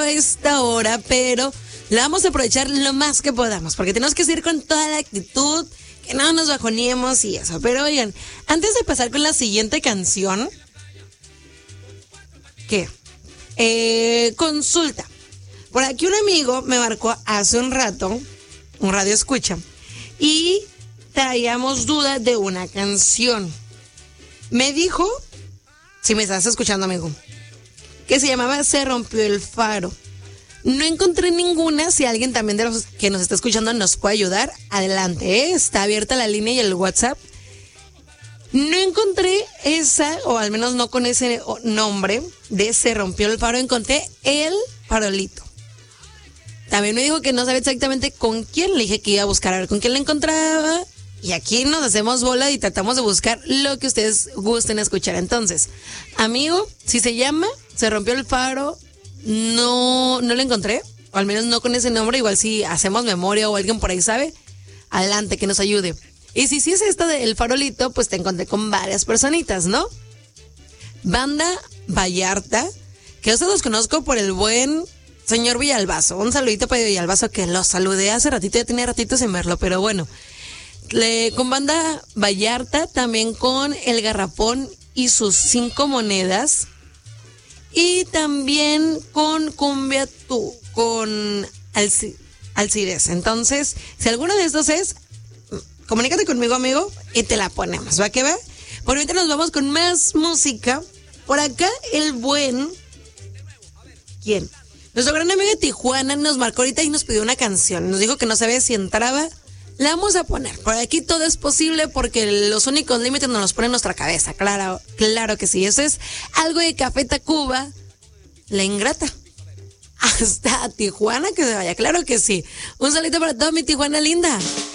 esta hora, pero la vamos a aprovechar lo más que podamos, porque tenemos que seguir con toda la actitud, que no nos bajoneemos y eso. Pero oigan, antes de pasar con la siguiente canción, ¿qué? Consulta. Por aquí un amigo me marcó hace un rato, un radio escucha, y traíamos dudas de una canción. Me dijo, si me estás escuchando, amigo, que se llamaba Se Rompió el Faro. No encontré ninguna. Si alguien también de los que nos está escuchando nos puede ayudar, adelante, ¿eh? Está abierta la línea y el WhatsApp. No encontré esa, o al menos no con ese nombre de Se Rompió el Faro. Encontré El Farolito. También me dijo que no sabe exactamente con quién. Le dije que iba a buscar a ver con quién la encontraba. Y aquí nos hacemos bola y tratamos de buscar lo que ustedes gusten escuchar. Entonces, amigo, si se llama Se Rompió el Faro, no la encontré, o al menos no con ese nombre. Igual si hacemos memoria o alguien por ahí sabe, adelante, que nos ayude. Y si es esta de El Farolito, pues te encontré con varias personitas, ¿no? Banda Vallarta, que yo los conozco por el buen señor Villalbazo. Un saludito para Villalbazo, que lo saludé hace ratito, ya tenía ratito sin verlo, pero bueno. Con Banda Vallarta, también con El Garrafón y sus 5 monedas. Y también con Cumbia Tú, con Alcides. Entonces, si alguno de estos es, comunícate conmigo, amigo, y te la ponemos. ¿Va que va? Por ahorita nos vamos con más música. Por acá, el buen... ¿Quién? Nuestro gran amigo de Tijuana nos marcó ahorita y nos pidió una canción. Nos dijo que no sabía si entraba. La vamos a poner. Por aquí todo es posible porque los únicos límites nos los pone en nuestra cabeza. Claro que sí. Eso es algo de Café Tacuba, La Ingrata. Hasta Tijuana que se vaya. Claro que sí. Un saludo para toda mi Tijuana linda.